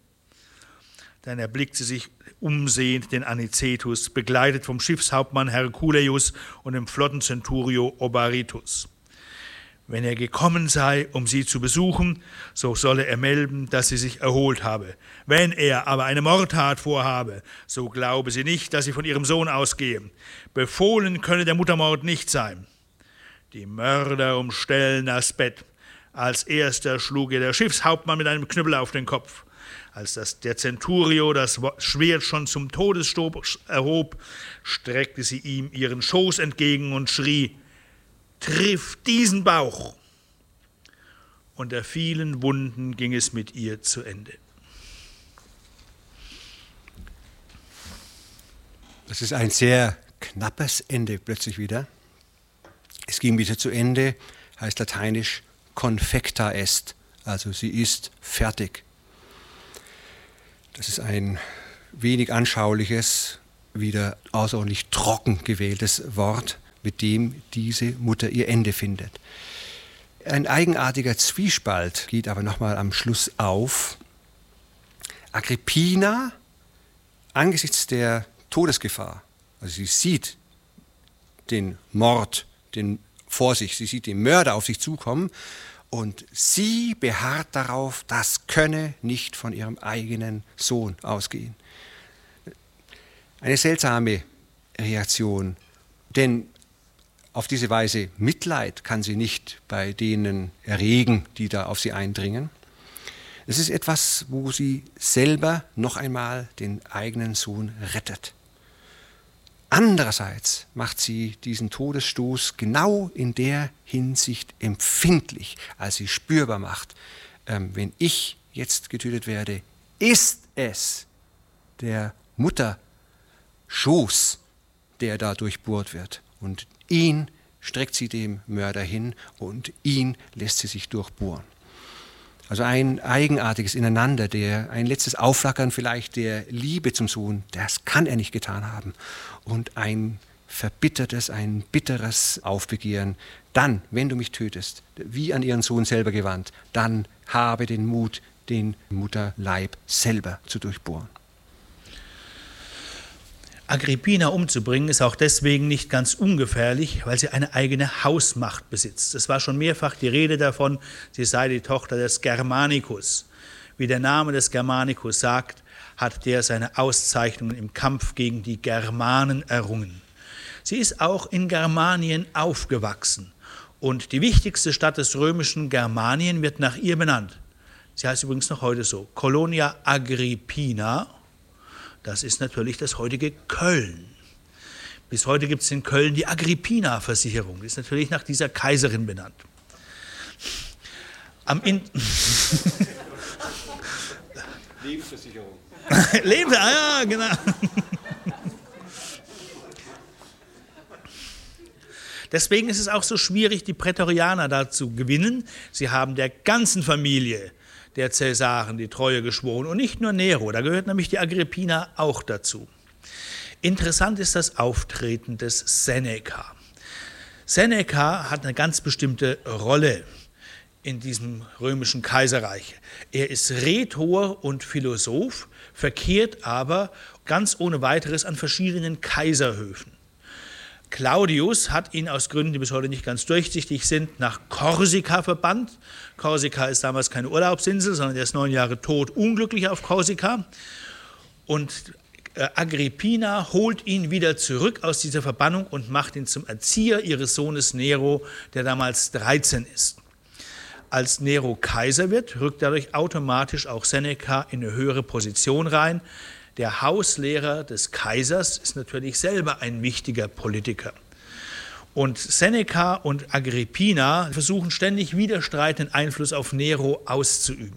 Dann erblickte sie sich umsehend den Anicetus, begleitet vom Schiffshauptmann Herculeius und dem Flottenzenturio Obaritus. Wenn er gekommen sei, um sie zu besuchen, so solle er melden, dass sie sich erholt habe. Wenn er aber eine Mordtat vorhabe, so glaube sie nicht, dass sie von ihrem Sohn ausgehe. Befohlen könne der Muttermord nicht sein. Die Mörder umstellen das Bett. Als erster schlug ihr der Schiffshauptmann mit einem Knüppel auf den Kopf. Als der Centurio das Schwert schon zum Todesstoß erhob, streckte sie ihm ihren Schoß entgegen und schrie, »Triff diesen Bauch!« unter vielen Wunden ging es mit ihr zu Ende. Das ist ein sehr knappes Ende plötzlich wieder. Es ging wieder zu Ende, heißt lateinisch confecta est, also sie ist fertig. Das ist ein wenig anschauliches, wieder außerordentlich trocken gewähltes Wort, mit dem diese Mutter ihr Ende findet. Ein eigenartiger Zwiespalt geht aber nochmal am Schluss auf. Agrippina, angesichts der Todesgefahr, also sie sieht den Mord vor sich, sie sieht den Mörder auf sich zukommen und sie beharrt darauf, das könne nicht von ihrem eigenen Sohn ausgehen. Eine seltsame Reaktion, denn auf diese Weise Mitleid kann sie nicht bei denen erregen, die da auf sie eindringen. Es ist etwas, wo sie selber noch einmal den eigenen Sohn rettet. Andererseits macht sie diesen Todesstoß genau in der Hinsicht empfindlich, als sie spürbar macht, wenn ich jetzt getötet werde, ist es der Mutterschoß, der da durchbohrt wird. Und ihn streckt sie dem Mörder hin und ihn lässt sie sich durchbohren. Also ein eigenartiges Ineinander, ein letztes Aufflackern vielleicht der Liebe zum Sohn, das kann er nicht getan haben. Und ein verbittertes, ein bitteres Aufbegehren. Dann, wenn du mich tötest, wie an ihren Sohn selber gewandt, dann habe den Mut, den Mutterleib selber zu durchbohren. Agrippina umzubringen ist auch deswegen nicht ganz ungefährlich, weil sie eine eigene Hausmacht besitzt. Es war schon mehrfach die Rede davon, sie sei die Tochter des Germanicus. Wie der Name des Germanicus sagt, hat der seine Auszeichnungen im Kampf gegen die Germanen errungen. Sie ist auch in Germanien aufgewachsen und die wichtigste Stadt des römischen Germanien wird nach ihr benannt. Sie heißt übrigens noch heute so, Colonia Agrippina. Das ist natürlich das heutige Köln. Bis heute gibt es in Köln die Agrippina-Versicherung. Die ist natürlich nach dieser Kaiserin benannt. Lebensversicherung. Ja, genau. Deswegen ist es auch so schwierig, die Prätorianer da zu gewinnen. Sie haben der ganzen Familie der Cäsaren die Treue geschworen und nicht nur Nero, da gehört nämlich die Agrippina auch dazu. Interessant ist das Auftreten des Seneca. Seneca hat eine ganz bestimmte Rolle in diesem römischen Kaiserreich. Er ist Rhetor und Philosoph, verkehrt aber ganz ohne weiteres an verschiedenen Kaiserhöfen. Claudius hat ihn aus Gründen, die bis heute nicht ganz durchsichtig sind, nach Korsika verbannt. Korsika ist damals keine Urlaubsinsel, sondern er ist 9 Jahre tot, unglücklich auf Korsika. Und Agrippina holt ihn wieder zurück aus dieser Verbannung und macht ihn zum Erzieher ihres Sohnes Nero, der damals 13 ist. Als Nero Kaiser wird, rückt dadurch automatisch auch Seneca in eine höhere Position rein. Der Hauslehrer des Kaisers ist natürlich selber ein wichtiger Politiker. Und Seneca und Agrippina versuchen ständig widerstreitenden Einfluss auf Nero auszuüben.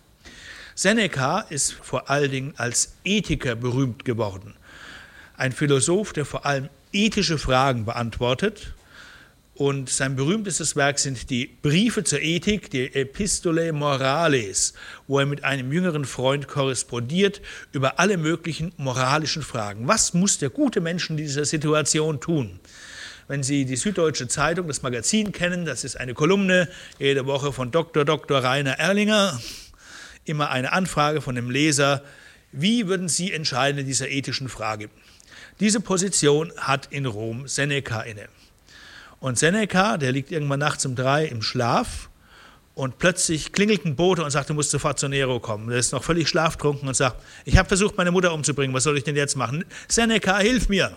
Seneca ist vor allen Dingen als Ethiker berühmt geworden. Ein Philosoph, der vor allem ethische Fragen beantwortet. Und sein berühmtestes Werk sind die Briefe zur Ethik, die Epistolae Morales, wo er mit einem jüngeren Freund korrespondiert über alle möglichen moralischen Fragen. Was muss der gute Mensch in dieser Situation tun? Wenn Sie die Süddeutsche Zeitung, das Magazin kennen, das ist eine Kolumne, jede Woche von Dr. Rainer Erlinger, immer eine Anfrage von dem Leser, wie würden Sie entscheiden in dieser ethischen Frage? Diese Position hat in Rom Seneca inne. Und Seneca, der liegt irgendwann nachts um 3 im Schlaf und plötzlich klingelt ein Bote und sagt, du musst sofort zu Nero kommen. Der ist noch völlig schlaftrunken und sagt, ich habe versucht, meine Mutter umzubringen, was soll ich denn jetzt machen? Seneca, hilf mir!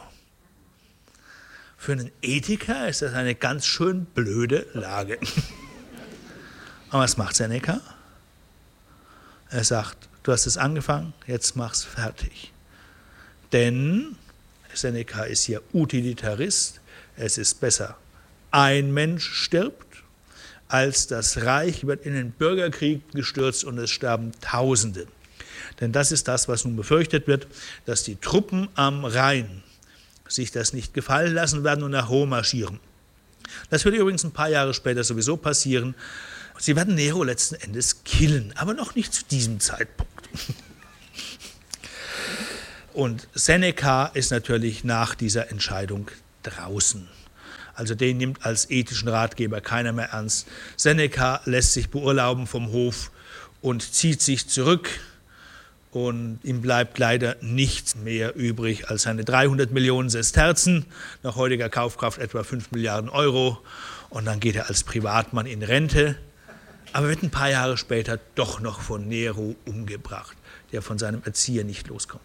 Für einen Ethiker ist das eine ganz schön blöde Lage. Aber was macht Seneca? Er sagt, du hast es angefangen, jetzt mach's fertig. Denn Seneca ist hier Utilitarist, es ist besser, ein Mensch stirbt, als das Reich wird in den Bürgerkrieg gestürzt und es sterben Tausende. Denn das ist das, was nun befürchtet wird, dass die Truppen am Rhein sich das nicht gefallen lassen werden und nach Rom marschieren. Das wird übrigens ein paar Jahre später sowieso passieren. Sie werden Nero letzten Endes killen, aber noch nicht zu diesem Zeitpunkt. Und Seneca ist natürlich nach dieser Entscheidung draußen. Also den nimmt als ethischen Ratgeber keiner mehr ernst. Seneca lässt sich beurlauben vom Hof und zieht sich zurück. Und ihm bleibt leider nichts mehr übrig als seine 300 Millionen Sesterzen, nach heutiger Kaufkraft etwa 5 Milliarden Euro. Und dann geht er als Privatmann in Rente, aber wird ein paar Jahre später doch noch von Nero umgebracht, der von seinem Erzieher nicht loskommt.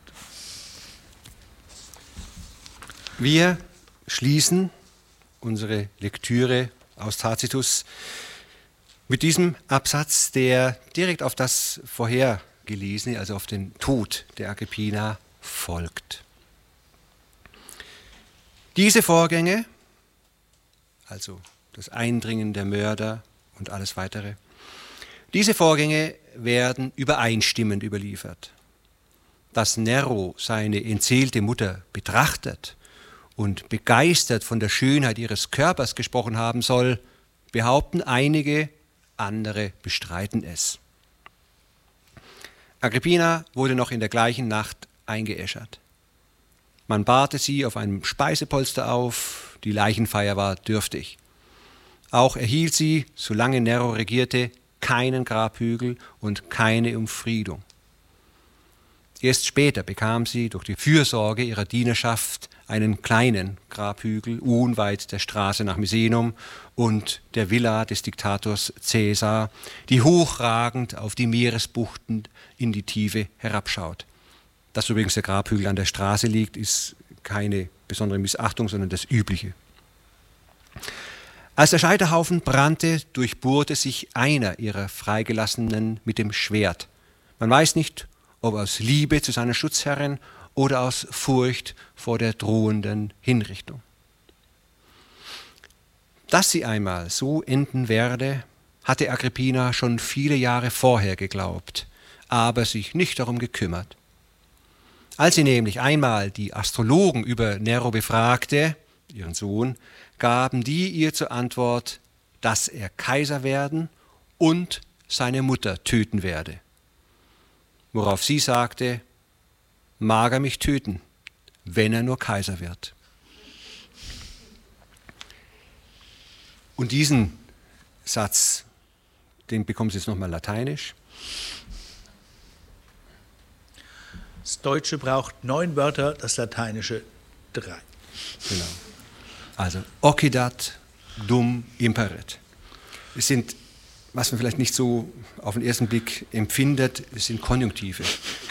Wir schließen unsere Lektüre aus Tacitus mit diesem Absatz, der direkt auf das Vorhergelesene, also auf den Tod der Agrippina, folgt. Diese Vorgänge, also das Eindringen der Mörder und alles Weitere, diese Vorgänge werden übereinstimmend überliefert. Dass Nero seine entseelte Mutter betrachtet und begeistert von der Schönheit ihres Körpers gesprochen haben soll, behaupten einige, andere bestreiten es. Agrippina wurde noch in der gleichen Nacht eingeäschert. Man bahrte sie auf einem Speisepolster auf, die Leichenfeier war dürftig. Auch erhielt sie, solange Nero regierte, keinen Grabhügel und keine Umfriedung. Erst später bekam sie durch die Fürsorge ihrer Dienerschaft einen kleinen Grabhügel unweit der Straße nach Misenum und der Villa des Diktators Caesar, die hochragend auf die Meeresbuchten in die Tiefe herabschaut. Dass übrigens der Grabhügel an der Straße liegt, ist keine besondere Missachtung, sondern das Übliche. Als der Scheiterhaufen brannte, durchbohrte sich einer ihrer Freigelassenen mit dem Schwert. Man weiß nicht, ob aus Liebe zu seiner Schutzherrin oder aus Furcht vor der drohenden Hinrichtung. Dass sie einmal so enden werde, hatte Agrippina schon viele Jahre vorher geglaubt, aber sich nicht darum gekümmert. Als sie nämlich einmal die Astrologen über Nero befragte, ihren Sohn, gaben die ihr zur Antwort, dass er Kaiser werden und seine Mutter töten werde. Worauf sie sagte, mag er mich töten, wenn er nur Kaiser wird. Und diesen Satz, den bekommen Sie jetzt nochmal lateinisch. Das Deutsche braucht 9 Wörter, das Lateinische 3. Genau. Also, occidat dum imperet. Es sind, was man vielleicht nicht so auf den ersten Blick empfindet, es sind Konjunktive.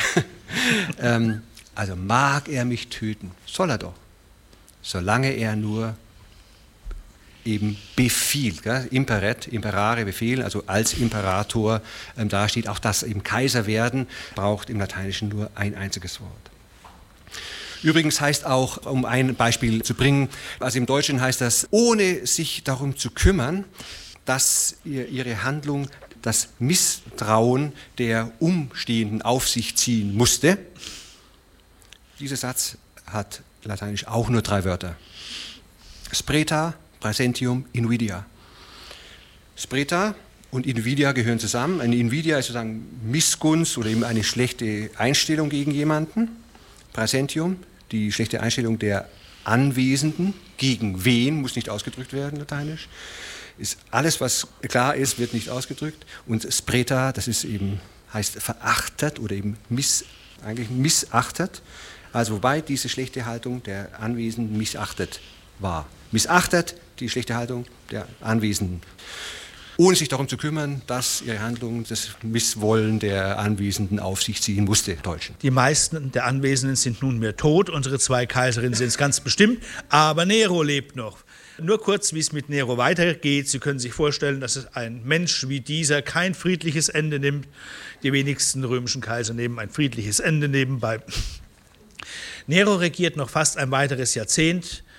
Also, mag er mich töten? Soll er doch. Solange er nur eben befiehlt, gell? Imperet, imperare, befehlen, also als Imperator dasteht. Auch das eben Kaiser werden braucht im Lateinischen nur ein einziges Wort. Übrigens heißt auch, um ein Beispiel zu bringen, also im Deutschen heißt das, ohne sich darum zu kümmern, dass ihre Handlung das Misstrauen der Umstehenden auf sich ziehen musste. Dieser Satz hat lateinisch auch nur 3 Wörter. Spreta, praesentium, invidia. Spreta und Invidia gehören zusammen. Eine Invidia ist sozusagen Missgunst oder eben eine schlechte Einstellung gegen jemanden. Praesentium, die schlechte Einstellung der Anwesenden. Gegen wen, muss nicht ausgedrückt werden, lateinisch. Ist alles, was klar ist, wird nicht ausgedrückt. Und Spreta, das ist eben, heißt verachtet oder eben eigentlich missachtet. Also wobei diese schlechte Haltung der Anwesenden missachtet war. Missachtet die schlechte Haltung der Anwesenden, ohne sich darum zu kümmern, dass ihre Handlung das Misswollen der Anwesenden auf sich ziehen musste, Deutschen. Die meisten der Anwesenden sind nunmehr tot, unsere 2 Kaiserinnen sind es ganz bestimmt, aber Nero lebt noch. Nur kurz, wie es mit Nero weitergeht. Sie können sich vorstellen, dass es ein Mensch wie dieser kein friedliches Ende nimmt. Die wenigsten römischen Kaiser nehmen ein friedliches Ende nebenbei. Nero regiert noch fast ein weiteres Jahrzehnt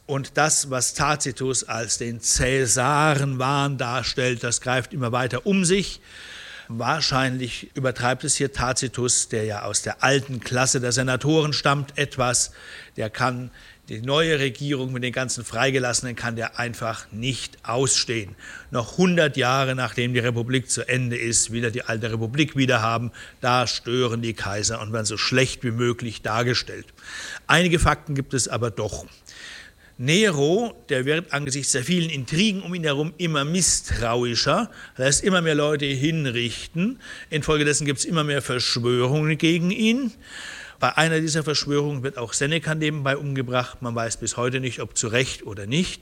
Und das, was Tacitus als den Cäsarenwahn darstellt, das greift immer weiter um sich. Wahrscheinlich übertreibt es hier Tacitus, der ja aus der alten Klasse der Senatoren stammt, etwas. Der kann die neue Regierung mit den ganzen Freigelassenen kann der einfach nicht ausstehen. Noch 100 Jahre nachdem die Republik zu Ende ist, will er die alte Republik wieder haben. Da stören die Kaiser und werden so schlecht wie möglich dargestellt. Einige Fakten gibt es aber doch. Nero, der wird angesichts der vielen Intrigen um ihn herum immer misstrauischer, lässt immer mehr Leute hinrichten. Infolgedessen gibt es immer mehr Verschwörungen gegen ihn. Bei einer dieser Verschwörungen wird auch Seneca nebenbei umgebracht. Man weiß bis heute nicht, ob zu Recht oder nicht.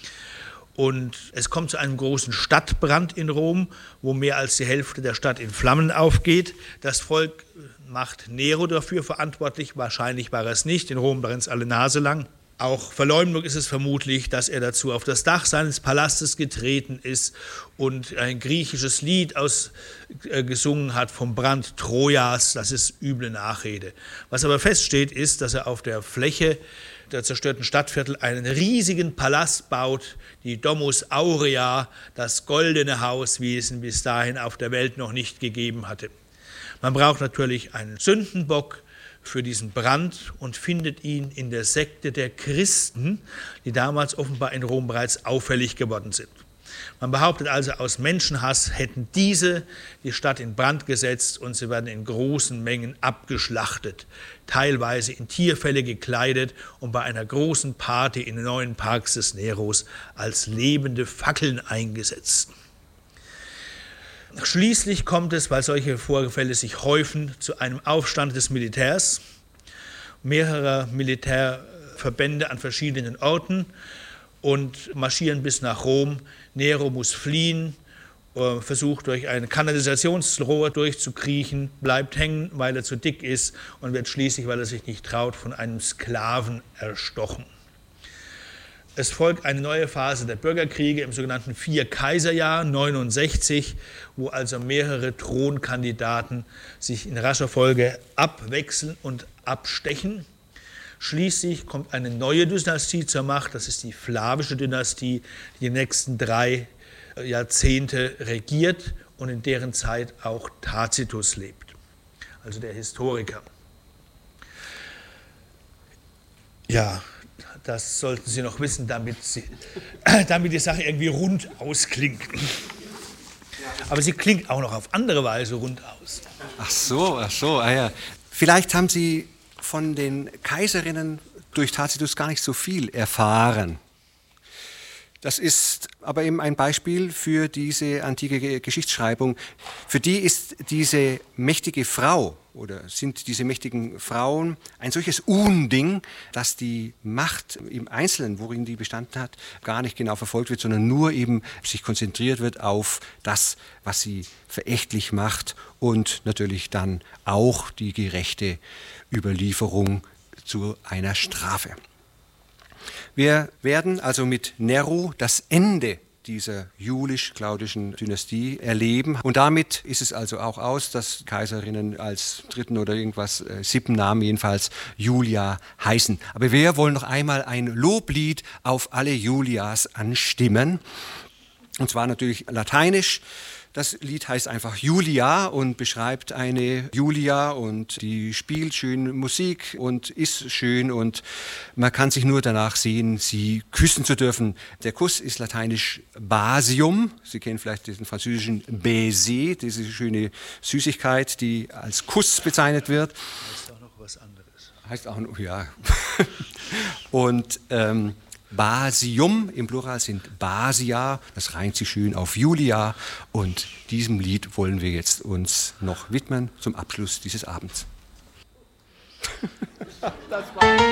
Und es kommt zu einem großen Stadtbrand in Rom, wo mehr als die Hälfte der Stadt in Flammen aufgeht. Das Volk macht Nero dafür verantwortlich. Wahrscheinlich war er es nicht. In Rom brennt es alle Nase lang. Auch Verleumdung ist es vermutlich, dass er dazu auf das Dach seines Palastes getreten ist und ein griechisches Lied gesungen hat vom Brand Trojas. Das ist üble Nachrede. Was aber feststeht, ist, dass er auf der Fläche der zerstörten Stadtviertel einen riesigen Palast baut, die Domus Aurea, das goldene Haus, wie es ihn bis dahin auf der Welt noch nicht gegeben hatte. Man braucht natürlich einen Sündenbock für diesen Brand und findet ihn in der Sekte der Christen, die damals offenbar in Rom bereits auffällig geworden sind. Man behauptet also, aus Menschenhass hätten diese die Stadt in Brand gesetzt und sie werden in großen Mengen abgeschlachtet, teilweise in Tierfelle gekleidet und bei einer großen Party in den neuen Parks des Neros als lebende Fackeln eingesetzt. Schließlich kommt es, weil solche Vorfälle sich häufen, zu einem Aufstand des Militärs, mehrerer Militärverbände an verschiedenen Orten und marschieren bis nach Rom. Nero muss fliehen, versucht durch ein Kanalisationsrohr durchzukriechen, bleibt hängen, weil er zu dick ist und wird schließlich, weil er sich nicht traut, von einem Sklaven erstochen. Es folgt eine neue Phase der Bürgerkriege im sogenannten Vierkaiserjahr 69, wo also mehrere Thronkandidaten sich in rascher Folge abwechseln und abstechen. Schließlich kommt eine neue Dynastie zur Macht, das ist die Flavische Dynastie, die nächsten 3 Jahrzehnte regiert und in deren Zeit auch Tacitus lebt, also der Historiker. Ja, das sollten Sie noch wissen, damit die Sache irgendwie rund ausklingt. Aber sie klingt auch noch auf andere Weise rund aus. Ach so, ja. Vielleicht haben Sie von den Kaiserinnen durch Tacitus gar nicht so viel erfahren. Das ist aber eben ein Beispiel für diese antike Geschichtsschreibung. Für die ist diese mächtige Frau oder sind diese mächtigen Frauen ein solches Unding, dass die Macht im Einzelnen, worin die bestanden hat, gar nicht genau verfolgt wird, sondern nur eben sich konzentriert wird auf das, was sie verächtlich macht und natürlich dann auch die gerechte Überlieferung zu einer Strafe. Wir werden also mit Nero das Ende dieser julisch-claudischen Dynastie erleben. Und damit ist es also auch aus, dass Kaiserinnen als 3. oder irgendwas 7. Namen jedenfalls Julia heißen. Aber wir wollen noch einmal ein Loblied auf alle Julias anstimmen. Und zwar natürlich lateinisch. Das Lied heißt einfach Julia und beschreibt eine Julia und die spielt schön Musik und ist schön und man kann sich nur danach sehen, sie küssen zu dürfen. Der Kuss ist lateinisch Basium. Sie kennen vielleicht diesen französischen Baiser, diese schöne Süßigkeit, die als Kuss bezeichnet wird. Heißt auch noch was anderes. Heißt auch noch, ja. Und Basium im Plural sind Basia, das reimt sich schön auf Julia und diesem Lied wollen wir jetzt uns noch widmen zum Abschluss dieses Abends. Das war